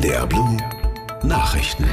NDR Blue Nachrichten.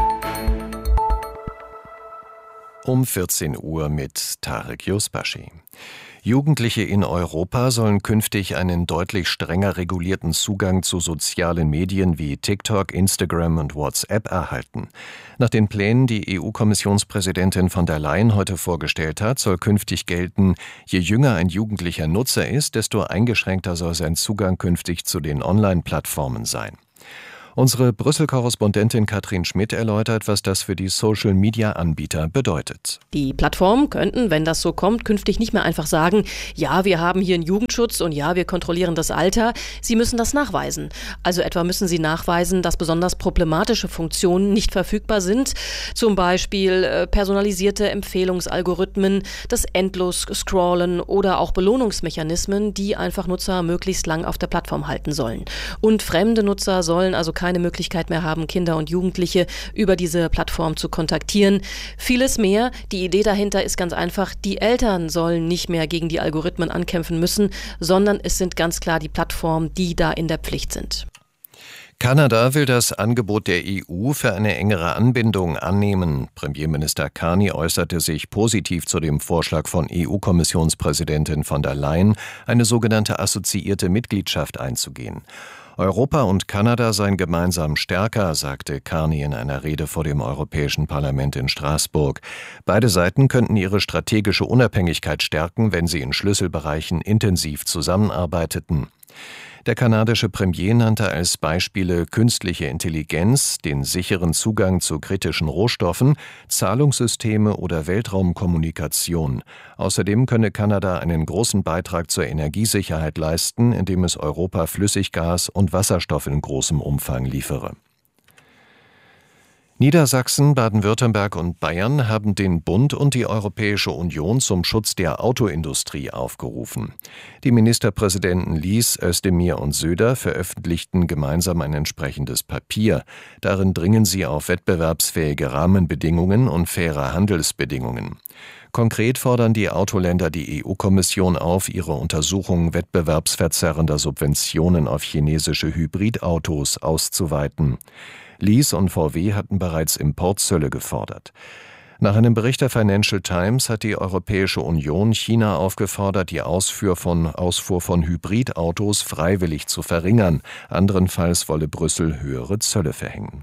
Um 14 Uhr mit Tarek Yusbashi. Jugendliche in Europa sollen künftig einen deutlich strenger regulierten Zugang zu sozialen Medien wie TikTok, Instagram und WhatsApp erhalten. Nach den Plänen, die EU-Kommissionspräsidentin von der Leyen heute vorgestellt hat, soll künftig gelten, je jünger ein jugendlicher Nutzer ist, desto eingeschränkter soll sein Zugang künftig zu den Online-Plattformen sein. Unsere Brüssel-Korrespondentin Katrin Schmidt erläutert, was das für die Social-Media-Anbieter bedeutet. Die Plattformen könnten, wenn das so kommt, künftig nicht mehr einfach sagen, ja, wir haben hier einen Jugendschutz und ja, wir kontrollieren das Alter. Sie müssen das nachweisen. Also etwa müssen sie nachweisen, dass besonders problematische Funktionen nicht verfügbar sind. Zum Beispiel personalisierte Empfehlungsalgorithmen, das Endlos-Scrollen oder auch Belohnungsmechanismen, die einfach Nutzer möglichst lang auf der Plattform halten sollen. Und fremde Nutzer sollen also keine Möglichkeit mehr haben, Kinder und Jugendliche über diese Plattform zu kontaktieren. Vieles mehr. Die Idee dahinter ist ganz einfach, die Eltern sollen nicht mehr gegen die Algorithmen ankämpfen müssen, sondern es sind ganz klar die Plattformen, die da in der Pflicht sind. Kanada will das Angebot der EU für eine engere Anbindung annehmen. Premierminister Carney äußerte sich positiv zu dem Vorschlag von EU-Kommissionspräsidentin von der Leyen, eine sogenannte assoziierte Mitgliedschaft einzugehen. Europa und Kanada seien gemeinsam stärker, sagte Carney in einer Rede vor dem Europäischen Parlament in Straßburg. Beide Seiten könnten ihre strategische Unabhängigkeit stärken, wenn sie in Schlüsselbereichen intensiv zusammenarbeiteten. Der kanadische Premier nannte als Beispiele künstliche Intelligenz, den sicheren Zugang zu kritischen Rohstoffen, Zahlungssysteme oder Weltraumkommunikation. Außerdem könne Kanada einen großen Beitrag zur Energiesicherheit leisten, indem es Europa Flüssiggas und Wasserstoff in großem Umfang liefere. Niedersachsen, Baden-Württemberg und Bayern haben den Bund und die Europäische Union zum Schutz der Autoindustrie aufgerufen. Die Ministerpräsidenten Lies, Özdemir und Söder veröffentlichten gemeinsam ein entsprechendes Papier. Darin dringen sie auf wettbewerbsfähige Rahmenbedingungen und faire Handelsbedingungen. Konkret fordern die Autoländer die EU-Kommission auf, ihre Untersuchungen wettbewerbsverzerrender Subventionen auf chinesische Hybridautos auszuweiten. Lies und VW hatten bereits Importzölle gefordert. Nach einem Bericht der Financial Times hat die Europäische Union China aufgefordert, die Ausfuhr von Hybridautos freiwillig zu verringern. Anderenfalls wolle Brüssel höhere Zölle verhängen.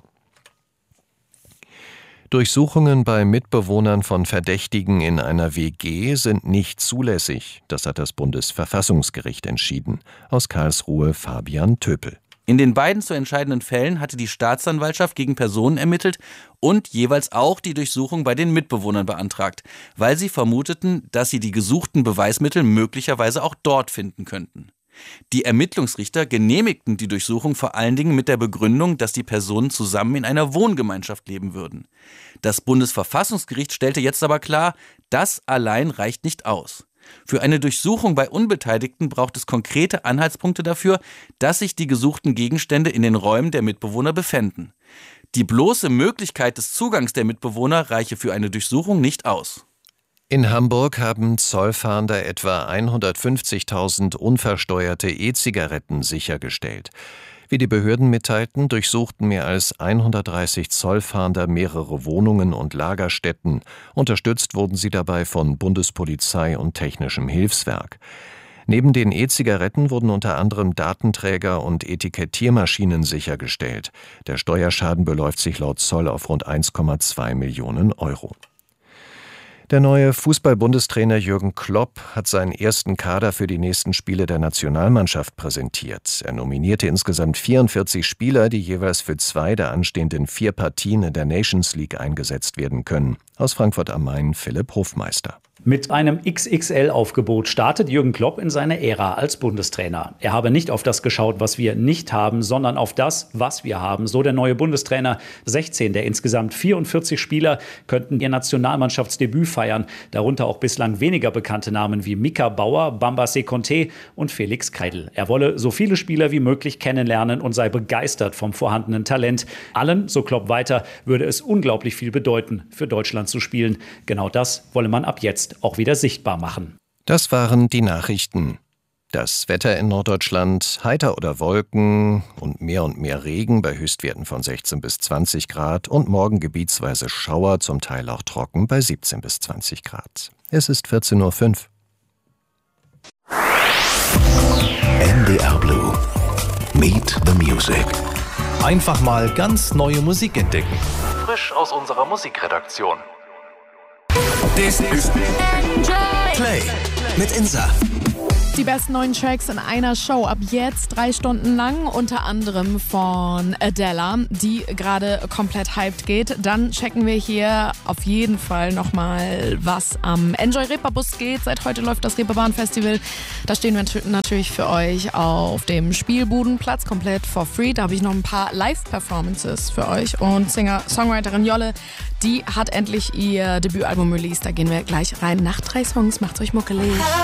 Durchsuchungen bei Mitbewohnern von Verdächtigen in einer WG sind nicht zulässig. Das hat das Bundesverfassungsgericht entschieden. Aus Karlsruhe Fabian Töpel. In den beiden zu entscheidenden Fällen hatte die Staatsanwaltschaft gegen Personen ermittelt und jeweils auch die Durchsuchung bei den Mitbewohnern beantragt, weil sie vermuteten, dass sie die gesuchten Beweismittel möglicherweise auch dort finden könnten. Die Ermittlungsrichter genehmigten die Durchsuchung vor allen Dingen mit der Begründung, dass die Personen zusammen in einer Wohngemeinschaft leben würden. Das Bundesverfassungsgericht stellte jetzt aber klar, das allein reicht nicht aus. Für eine Durchsuchung bei Unbeteiligten braucht es konkrete Anhaltspunkte dafür, dass sich die gesuchten Gegenstände in den Räumen der Mitbewohner befänden. Die bloße Möglichkeit des Zugangs der Mitbewohner reiche für eine Durchsuchung nicht aus. In Hamburg haben Zollfahnder etwa 150.000 unversteuerte E-Zigaretten sichergestellt. Wie die Behörden mitteilten, durchsuchten mehr als 130 Zollfahnder mehrere Wohnungen und Lagerstätten. Unterstützt wurden sie dabei von Bundespolizei und Technischem Hilfswerk. Neben den E-Zigaretten wurden unter anderem Datenträger und Etikettiermaschinen sichergestellt. Der Steuerschaden beläuft sich laut Zoll auf rund 1,2 Millionen Euro. Der neue Fußball-Bundestrainer Jürgen Klopp hat seinen ersten Kader für die nächsten Spiele der Nationalmannschaft präsentiert. Er nominierte insgesamt 44 Spieler, die jeweils für 2 der anstehenden 4 Partien in der Nations League eingesetzt werden können. Aus Frankfurt am Main Philipp Hofmeister. Mit einem XXL-Aufgebot startet Jürgen Klopp in seine Ära als Bundestrainer. Er habe nicht auf das geschaut, was wir nicht haben, sondern auf das, was wir haben. So der neue Bundestrainer. 16 der insgesamt 44 Spieler könnten ihr Nationalmannschaftsdebüt feiern. Darunter auch bislang weniger bekannte Namen wie Mika Bauer, Bambassé Conté und Felix Kreidl. Er wolle so viele Spieler wie möglich kennenlernen und sei begeistert vom vorhandenen Talent. Allen, so Klopp weiter, würde es unglaublich viel bedeuten, für Deutschland zu spielen. Genau das wolle man ab jetzt auch wieder sichtbar machen. Das waren die Nachrichten. Das Wetter in Norddeutschland: heiter oder Wolken und mehr Regen bei Höchstwerten von 16 bis 20 Grad und morgen gebietsweise Schauer, zum Teil auch trocken bei 17 bis 20 Grad. Es ist 14:05 Uhr. NDR Blue. Meet the Music. Einfach mal ganz neue Musik entdecken. Frisch aus unserer Musikredaktion. This is Play mit Insa. Die besten neuen Tracks in einer Show, ab jetzt 3 Stunden lang, unter anderem von Adele, die gerade komplett hyped geht. Dann checken wir hier auf jeden Fall nochmal, was am Enjoy Reeperbus geht. Seit heute läuft das Reeperbahn Festival. Da stehen wir natürlich für euch auf dem Spielbudenplatz, komplett for free. Da habe ich noch ein paar Live-Performances für euch. Und Singer-Songwriterin Jolle, die hat endlich ihr Debütalbum released. Da gehen wir gleich rein nach 3 Songs. Macht's euch muckelig.